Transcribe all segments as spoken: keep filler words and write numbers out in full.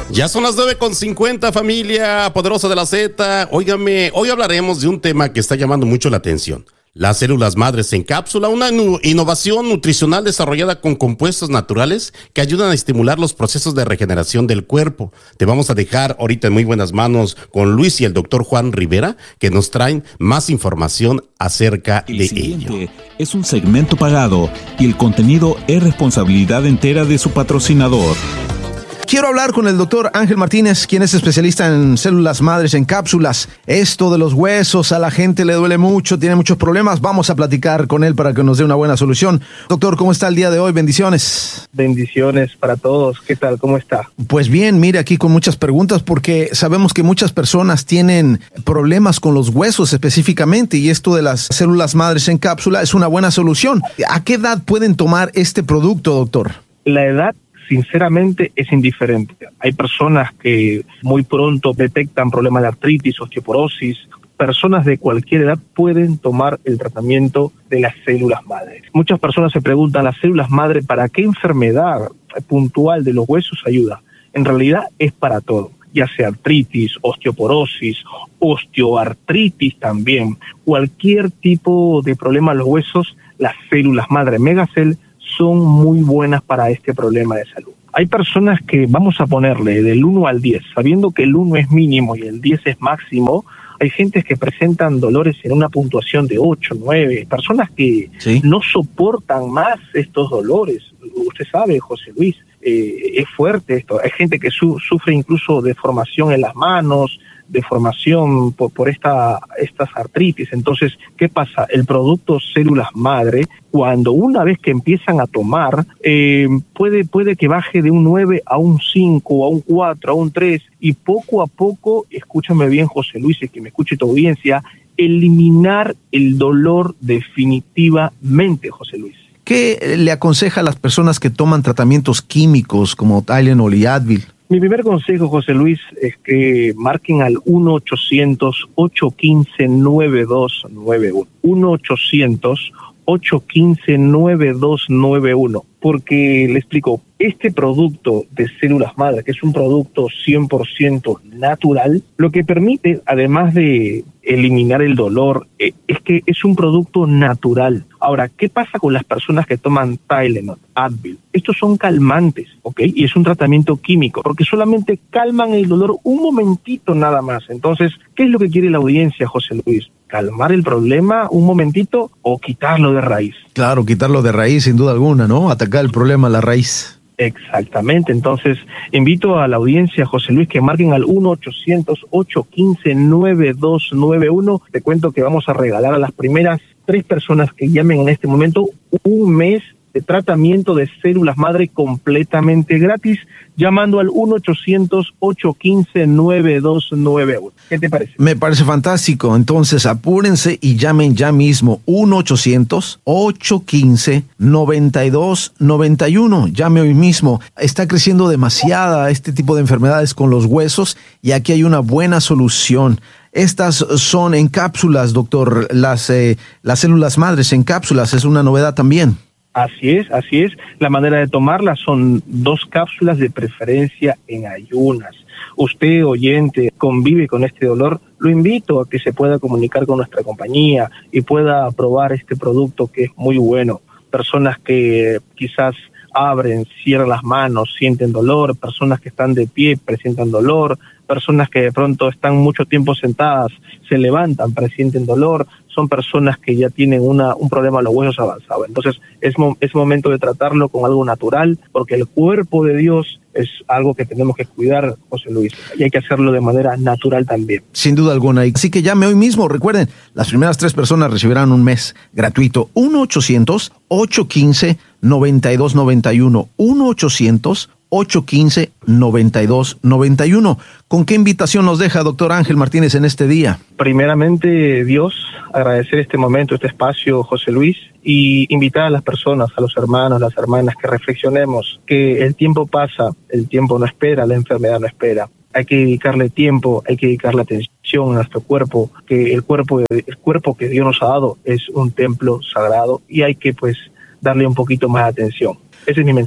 Ya son las nueve con cincuenta, familia poderosa de la Z. Óigame, hoy hablaremos de un tema que está llamando mucho la atención. Las células madres en cápsula, una nu- innovación nutricional desarrollada con compuestos naturales que ayudan a estimular los procesos de regeneración del cuerpo. Te vamos a dejar ahorita en muy buenas manos con Luis y el doctor Juan Rivera, que nos traen más información acerca El de siguiente ello. Es un segmento pagado y el contenido es responsabilidad entera de su patrocinador. Quiero hablar con el doctor Ángel Martínez, quien es especialista en células madres en cápsulas. Esto de los huesos a la gente le duele mucho, tiene muchos problemas. Vamos a platicar con él para que nos dé una buena solución. Doctor, ¿cómo está el día de hoy? Bendiciones. Bendiciones para todos. ¿Qué tal? ¿Cómo está? Pues bien, mire, aquí con muchas preguntas porque sabemos que muchas personas tienen problemas con los huesos específicamente y esto de las células madres en cápsula es una buena solución. ¿A qué edad pueden tomar este producto, doctor? La edad, sinceramente, es indiferente. Hay personas que muy pronto detectan problemas de artritis, osteoporosis. Personas de cualquier edad pueden tomar el tratamiento de las células madre. Muchas personas se preguntan, ¿las células madre para qué enfermedad puntual de los huesos ayuda? En realidad es para todo, ya sea artritis, osteoporosis, osteoartritis también. Cualquier tipo de problema de los huesos, las células madre Megacell son muy buenas para este problema de salud. Hay personas que vamos a ponerle del uno al diez, sabiendo que el uno es mínimo y el diez es máximo. Hay gente que presentan dolores en una puntuación de ocho, nueve, personas que ¿Sí? no soportan más estos dolores. Usted sabe, José Luis, eh, es fuerte esto. Hay gente que su, sufre incluso deformación en las manos, deformación por, por esta estas artritis. Entonces, ¿qué pasa? El producto células madre, cuando una vez que empiezan a tomar, eh, puede puede que baje de un nueve a un cinco, a un cuatro, a un tres, y poco a poco, escúchame bien, José Luis, y que me escuche tu audiencia, eliminar el dolor definitivamente, José Luis. ¿Qué le aconseja a las personas que toman tratamientos químicos como Tylenol y Advil? Mi primer consejo, José Luis, es que marquen al uno ochocientos, ocho uno cinco, nueve dos nueve uno. uno ochocientos, ocho uno cinco, nueve dos nueve uno. Porque, le explico, este producto de células madre, que es un producto cien por ciento natural, lo que permite, además de eliminar el dolor, eh, es que es un producto natural. Ahora, ¿qué pasa con las personas que toman Tylenol, Advil? Estos son calmantes, ¿ok? Y es un tratamiento químico, porque solamente calman el dolor un momentito nada más. Entonces, ¿qué es lo que quiere la audiencia, José Luis? ¿Calmar el problema un momentito o quitarlo de raíz? Claro, quitarlo de raíz, sin duda alguna, ¿no? Atacar el problema a la raíz. Exactamente. Entonces, invito a la audiencia, José Luis, que marquen al uno ochocientos, ocho uno cinco, nueve dos nueve uno. Te cuento que vamos a regalar a las primeras tres personas que llamen en este momento un mes de tratamiento de células madre completamente gratis, llamando al uno ochocientos, ocho uno cinco, nueve dos nueve uno. ¿Qué te parece? Me parece fantástico. Entonces, apúrense y llamen ya mismo uno ochocientos, ocho uno cinco, nueve dos nueve uno. Llame hoy mismo. Está creciendo demasiada este tipo de enfermedades con los huesos y aquí hay una buena solución. Estas son en cápsulas, doctor. Las, eh, las células madres en cápsulas es una novedad también. Así es, así es. La manera de tomarlas son dos cápsulas, de preferencia en ayunas. Usted, oyente, convive con este dolor, lo invito a que se pueda comunicar con nuestra compañía y pueda probar este producto que es muy bueno. Personas que quizás abren, cierran las manos, sienten dolor, personas que están de pie, presentan dolor, personas que de pronto están mucho tiempo sentadas, se levantan, presienten dolor, son personas que ya tienen una, un problema de los huesos avanzado. Entonces es, mo- es momento de tratarlo con algo natural, porque el cuerpo de Dios es algo que tenemos que cuidar, José Luis, y hay que hacerlo de manera natural también. Sin duda alguna. Así que llame hoy mismo. Recuerden, las primeras tres personas recibirán un mes gratuito. uno ochocientos, ocho uno cinco, nueve dos nueve uno. uno ochocientos, ocho uno cinco, nueve dos nueve uno. ¿Con qué invitación nos deja, doctor Ángel Martínez, en este día? Primeramente, Dios, agradecer este momento, este espacio, José Luis, y invitar a las personas, a los hermanos, las hermanas, que reflexionemos que el tiempo pasa, el tiempo no espera, la enfermedad no espera. Hay que dedicarle tiempo, hay que dedicarle atención a nuestro cuerpo, que el cuerpo, el cuerpo que Dios nos ha dado es un templo sagrado y hay que, pues, darle un poquito más de atención. Ese es mi mensaje.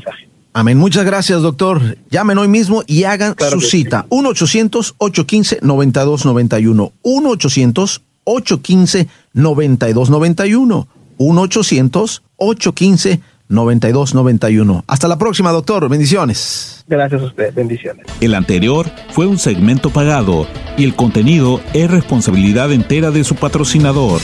Amén. Muchas gracias, doctor. Llamen hoy mismo y hagan Claro su que cita. uno ochocientos, ocho uno cinco, nueve dos nueve uno. uno ochocientos, ocho uno cinco, nueve dos nueve uno. uno ochocientos, ocho uno cinco, nueve dos nueve uno. Hasta la próxima, doctor. Bendiciones. Gracias a usted. Bendiciones. El anterior fue un segmento pagado y el contenido es responsabilidad entera de su patrocinador.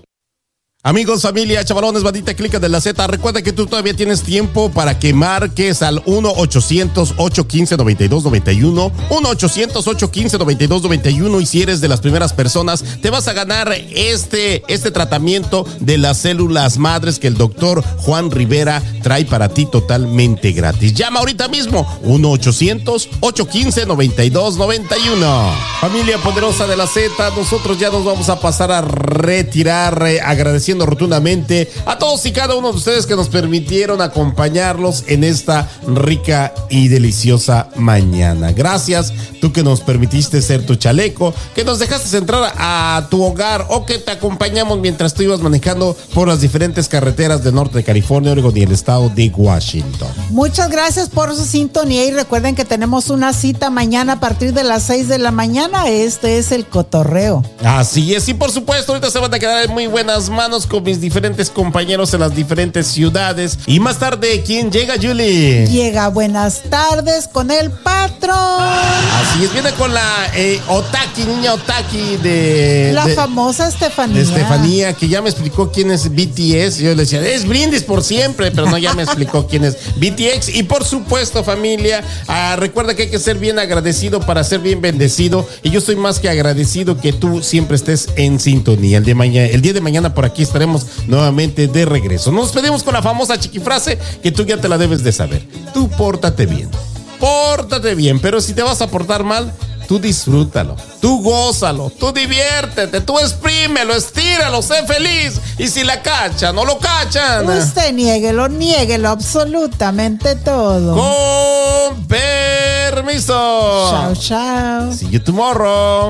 Amigos, familia, chavalones, bandita, clica de la Z. Recuerda que tú todavía tienes tiempo para que marques al uno ochocientos, ocho uno cinco, nueve dos nueve uno. uno ochocientos, ocho uno cinco, nueve dos nueve uno. Y si eres de las primeras personas, te vas a ganar este, este tratamiento de las células madres que el doctor Juan Rivera trae para ti totalmente gratis. Llama ahorita mismo, uno ochocientos, ocho uno cinco, nueve dos nueve uno. Familia poderosa de la Z, nosotros ya nos vamos a pasar a retirar eh, agradeciendo rotundamente a todos y cada uno de ustedes que nos permitieron acompañarlos en esta rica y deliciosa mañana. Gracias, tú que nos permitiste ser tu chaleco, que nos dejaste entrar a tu hogar o que te acompañamos mientras tú ibas manejando por las diferentes carreteras del norte de California, Oregon y el estado de Washington. Muchas gracias por su sintonía y recuerden que tenemos una cita mañana a partir de las seis de la mañana. Este es el cotorreo. Así es, y por supuesto ahorita se van a quedar en muy buenas manos con mis diferentes compañeros en las diferentes ciudades. Y más tarde, ¿quién llega, Julie? Llega buenas tardes con el patrón. Así es, viene con la eh, Otaki, niña Otaki de... La de, famosa Estefanía. De Estefanía, que ya me explicó quién es B T S. Yo le decía, es Brindis por siempre, pero no, ya me explicó quién es B T X. Y por supuesto, familia, ah, recuerda que hay que ser bien agradecido para ser bien bendecido. Y yo estoy más que agradecido que tú siempre estés en sintonía. El, de mañana, el día de mañana por aquí estaremos nuevamente de regreso. Nos despedimos con la famosa chiquifrase que tú ya te la debes de saber. Tú pórtate bien. Pórtate bien, pero si te vas a portar mal, tú disfrútalo, tú gózalo, tú diviértete, tú exprímelo, estíralo, sé feliz. Y si la cachan o lo cachan, usted niéguelo, niéguelo absolutamente todo. Con permiso. Chao, chao. See you tomorrow.